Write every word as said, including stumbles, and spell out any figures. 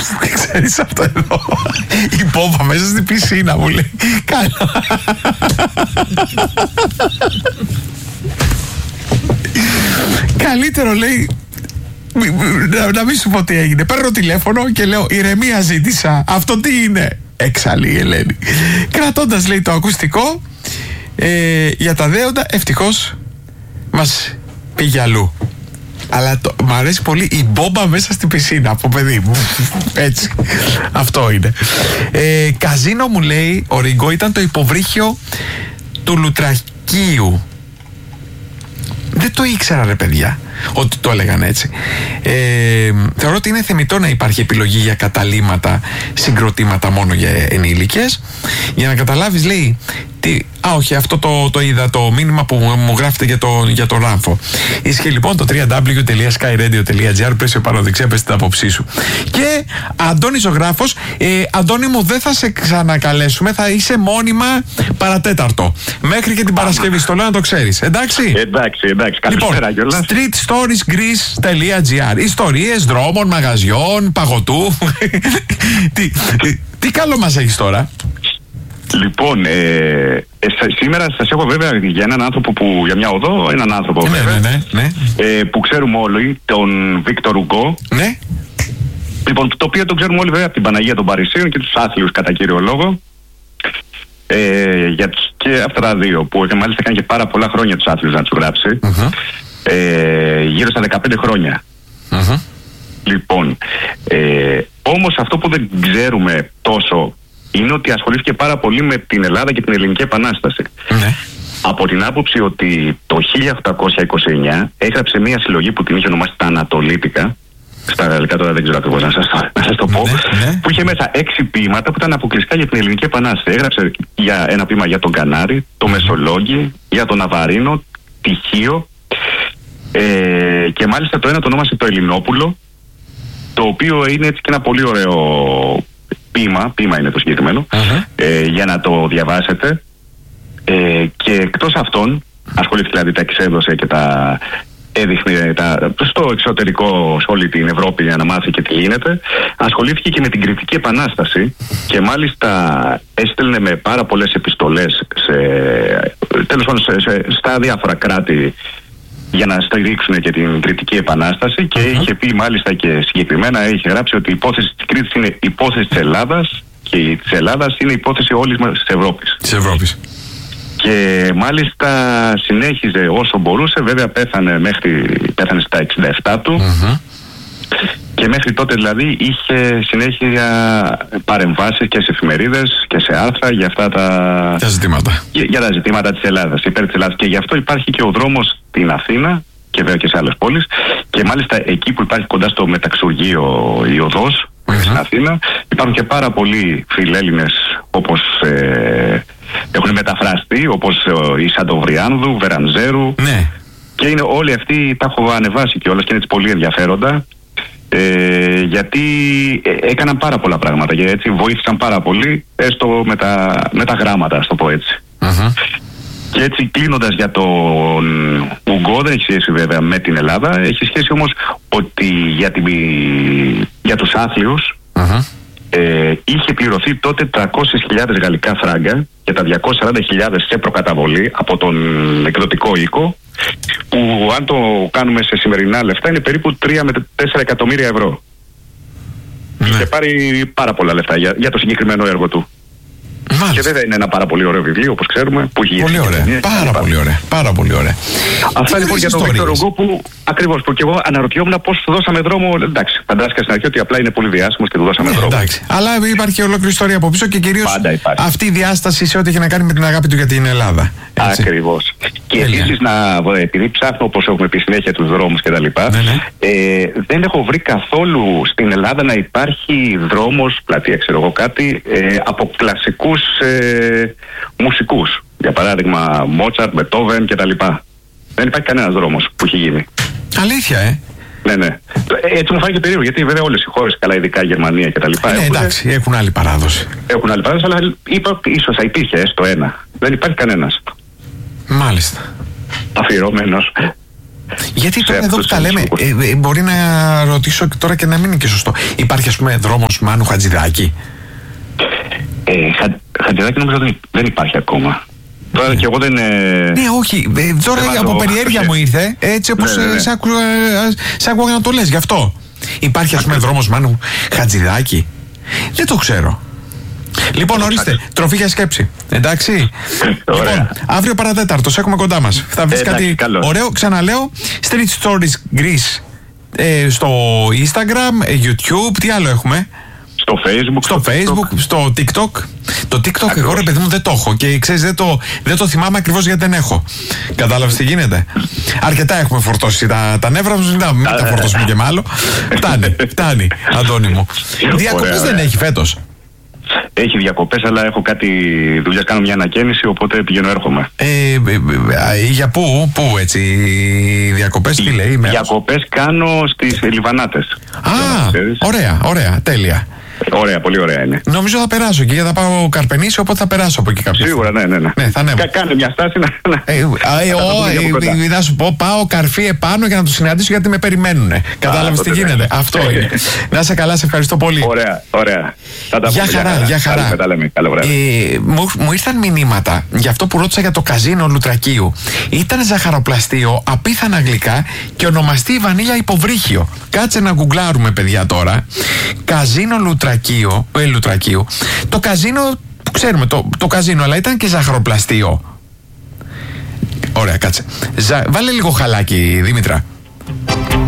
Ξέρεις αυτό εδώ. Η μπόμπα μέσα στην πισίνα μου λέει. Καλά. Καλύτερο λέει να, να μην σου πω τι έγινε. Παίρνω τηλέφωνο και λέω ηρεμία ζήτησα. Αυτό τι είναι? Έξαλλη η Ελένη. Κρατώντας λέει το ακουστικό ε, για τα δέοντα, ευτυχώς μας πήγε αλλού. Αλλά το, μ' αρέσει πολύ η μπόμπα μέσα στην πισίνα από παιδί μου. Έτσι. Αυτό είναι. Ε, καζίνο μου λέει ο Ριγκό ήταν το υποβρύχιο του Λουτρακίου. Δεν το ήξερα ρε παιδιά ότι το έλεγαν έτσι. ε, Θεωρώ ότι είναι θεμιτό να υπάρχει επιλογή για καταλύματα, συγκροτήματα μόνο για ενήλικες. Για να καταλάβεις λέει τι, α όχι αυτό το, το είδα το μήνυμα που μου γράφετε για το, για το Ράμφο. Ίσχυε λοιπόν το double-u double-u double-u τελεία sky radio τελεία gr. Πλαίσιο πάνω δεξιά, πες την άποψή σου. Και Αντώνης ο Γράφος, ε, Αντώνη μου δεν θα σε ξανακαλέσουμε, θα είσαι μόνιμα παρατέταρτο μέχρι και την Παρασκευή, στο λέω να το ξέρεις. Εντάξει. Εντάξει, εντάξει. Καλησπέρα λοιπόν, κιόλας. street stories greece τελεία gr. Ιστορίες δρόμων, μαγαζιών, παγωτού. τι, τι, τι καλό μας έχεις τώρα? Λοιπόν, ε, ε, σήμερα σας έχω βέβαια για έναν άνθρωπο που, για μια οδό, έναν άνθρωπο ναι, βέβαια, ναι, ναι, ναι. Ε, που ξέρουμε όλοι, τον Βίκτορ Ουγκό. Ναι. Λοιπόν, το οποίο τον ξέρουμε όλοι βέβαια από την Παναγία των Παρισίων και τους άθλιους κατά κύριο λόγο. Ε, για τους, και αυτά τα δύο που και μάλιστα έκανε και πάρα πολλά χρόνια τους άθλιους να τους γράψει. Uh-huh. Ε, γύρω στα δεκαπέντε χρόνια. Uh-huh. Λοιπόν, ε, όμως αυτό που δεν ξέρουμε τόσο είναι ότι ασχολήθηκε πάρα πολύ με την Ελλάδα και την Ελληνική Επανάσταση. Ναι. Από την άποψη ότι το χίλια οκτακόσια είκοσι εννιά έγραψε μια συλλογή που την είχε ονομάσει τα Ανατολίτικα. Στα γαλλικά τώρα δεν ξέρω ακριβώς να σας, να σας το πω. Ναι, ναι. Που είχε μέσα έξι ποίηματα που ήταν αποκλειστικά για την Ελληνική Επανάσταση. Έγραψε για ένα ποίημα για τον Κανάρη, το Μεσολόγγι, για τον Ναβαρίνο, Τυχείο. Ε, και μάλιστα το ένα το ονόμασε το Ελληνόπουλο, το οποίο είναι έτσι και ένα πολύ ωραίο ποίημα, ποίημα είναι το συγκεκριμένο, uh-huh. ε, για να το διαβάσετε. Ε, και εκτός αυτών, ασχολήθηκε δηλαδή, τα εξέδωσε και τα έδειχνε τα, στο εξωτερικό, σε όλη την Ευρώπη για να μάθει και τι γίνεται. Ασχολήθηκε και με την Κρητική Επανάσταση και μάλιστα έστελνε με πάρα πολλές επιστολές σε, τέλος πάντων σε, σε, στα διάφορα κράτη για να στηρίξουν και την Κρητική Επανάσταση και uh-huh. είχε πει μάλιστα και συγκεκριμένα, είχε γράψει ότι η υπόθεση της Κρήτης είναι υπόθεση της Ελλάδας και η της Ελλάδας είναι υπόθεση όλης μας της Ευρώπης. Της Ευρώπης. Και μάλιστα συνέχιζε όσο μπορούσε, βέβαια πέθανε, μέχρι, πέθανε στα εξήντα επτά του uh-huh. και μέχρι τότε δηλαδή είχε συνέχεια παρεμβάσεις και σε εφημερίδες και σε άρθρα για αυτά τα, τα ζητήματα. Για, για τα ζητήματα της Ελλάδας, υπέρ της Ελλάδας, και γι' αυτό υπάρχει και ο δρόμος στην Αθήνα και βέβαια και σε άλλες πόλεις και μάλιστα εκεί που υπάρχει κοντά στο Μεταξουργείο η οδός uh-huh. στην Αθήνα υπάρχουν και πάρα πολλοί φιλέλληνες όπως ε, έχουν μεταφραστεί, όπως η Σαντοβριάνδου, Βερανζέρου. Ναι. Και είναι όλοι αυτοί, τα έχω ανεβάσει κιόλας και είναι πολύ ενδιαφέροντα. Ε, γιατί έκαναν πάρα πολλά πράγματα και έτσι βοήθησαν πάρα πολύ, έστω με τα, με τα γράμματα, ας το πω έτσι. Uh-huh. Και έτσι κλείνοντας για τον Ουγκό, δεν έχει σχέση βέβαια με την Ελλάδα, έχει σχέση όμως ότι για, την, για τους άθλιους uh-huh. ε, είχε πληρωθεί τότε τριακόσιες χιλιάδες γαλλικά φράγκα και τα διακόσιες σαράντα χιλιάδες σε προκαταβολή από τον εκδοτικό οίκο, που αν το κάνουμε σε σημερινά λεφτά είναι περίπου τρία με τέσσερα εκατομμύρια ευρώ. Ναι. Είχε πάρει πάρα πολλά λεφτά για, για το συγκεκριμένο έργο του. Μάλιστα. Και βέβαια είναι ένα πάρα πολύ ωραίο βιβλίο, όπως ξέρουμε. Που έχει πολύ ωραία. Πάρα, πάρα πολύ ωραία. Πάρα πολύ ωραία. Αυτά λοιπόν για τον Βίκτορ Ουγκό, που ακριβώς που και εγώ αναρωτιόμουν πώς του δώσαμε δρόμο. Εντάξει, φαντάστηκα στην αρχή ότι απλά είναι πολύ διάσημος και του δώσαμε ε, δρόμο. Εντάξει. Αλλά υπάρχει και ολόκληρη ιστορία από πίσω και κυρίως αυτή η διάσταση σε ό,τι έχει να κάνει με την αγάπη του για την Ελλάδα. Ακριβώς. Και επίσης, επειδή ψάχνω, όπως έχουμε πει συνέχεια, τους δρόμους κτλ., ναι, ναι. ε, δεν έχω βρει καθόλου στην Ελλάδα να υπάρχει δρόμος, πλατεία, ξέρω εγώ κάτι, ε, από κλασικούς Ε, μουσικούς. Για παράδειγμα Μότσαρτ, Μπετόβεν κτλ. Δεν υπάρχει κανένας δρόμος που έχει γίνει. Αλήθεια, ε? Ναι, ναι. Έτσι μου φάνηκε περίεργο, γιατί βέβαια όλες οι χώρες, καλά ειδικά η Γερμανία κτλ. Ναι, έχουν, εντάξει, έχουν άλλη παράδοση. Έχουν άλλη παράδοση, αλλά είπα, ίσως θα υπήρχε έστω ένα. Δεν υπάρχει κανένας. Μάλιστα. Αφιερωμένος. Γιατί τώρα εδώ που τα λέμε, ε, ε, μπορεί να ρωτήσω τώρα και να μην είναι και σωστό. Υπάρχει, ας πούμε, δρόμος Μάνου Χατζηδάκη? Ε, χα, Χατζηδάκη νομίζω δεν, δεν υπάρχει ακόμα. Τώρα και εγώ δεν. Ε... Ναι, όχι. Ε, τώρα δεν από βάζω... περιέργεια μου ήρθε, έτσι όπως ναι, ναι, ναι. σ' άκουγα να το λες, γι' αυτό. Υπάρχει, ας πούμε, δρόμος Μάνου Χατζηδάκη? Δεν το ξέρω. Λοιπόν, ορίστε, τροφή για σκέψη. Εντάξει. Λοιπόν, αύριο παρατέταρτο, έχουμε κοντά μας. Θα βρεις ε, κάτι καλώς. Ωραίο. Ξαναλέω, Street Stories Greece ε, στο Instagram, YouTube, τι άλλο έχουμε? Στο Facebook. Στο, στο Facebook, TikTok. Στο TikTok. Το TikTok ακριβώς. Εγώ, ρε παιδί μου, δεν το έχω. Και ξέρεις, δεν το, δεν το θυμάμαι ακριβώς γιατί δεν έχω. Κατάλαβες τι γίνεται? Αρκετά έχουμε φορτώσει τα, τα νεύρα μας. Μην τα, μην τα φορτώσουμε και μάλλον. Φτάνει, φτάνει, Αντώνη μου. Διακοπές δεν έχει φέτος? Έχει διακοπές, αλλά έχω κάτι δουλειά, κάνω μια ανακαίνιση, οπότε πηγαίνω έρχομαι. Ε, ε, ε, για πού, πού έτσι, διακοπές, τι λέει? Διακοπές κάνω στις Λιβανάτες. Α, ωραία, ωραία, τέλεια. Ωραία, πολύ ωραία είναι. Νομίζω θα περάσω εκεί, θα πάω Καρπενήσι, οπότε θα περάσω από εκεί κάποια. Σίγουρα, ναι, ναι. ναι. ναι θα Κα, κάνε μια στάση να. Ε, ε, ε, να σου πω, πάω καρφί επάνω για να του συναντήσω γιατί με περιμένουνε. Κατάλαβες τι γίνεται? Αυτό είναι. Να είσαι καλά, σε ευχαριστώ πολύ. Ωραία, ωραία. Για χαρά, για χαρά. Μου ήρθαν μηνύματα για αυτό που ρώτησα για το καζίνο Λουτρακίου. Ήταν ζαχαροπλαστείο, απίθανα γλυκά και ονομαστεί Βανίλια Υποβρύχιο. Κάτσε να γκουγκλάρουμε, παιδιά, τώρα. Καζίνο Λουτρακίου, ε, Λουτρακίου. Το καζίνο, ξέρουμε το, το καζίνο, αλλά ήταν και ζαχαροπλαστείο. Ωραία, κάτσε. Ζα... Βάλε λίγο χαλάκι, Δήμητρα.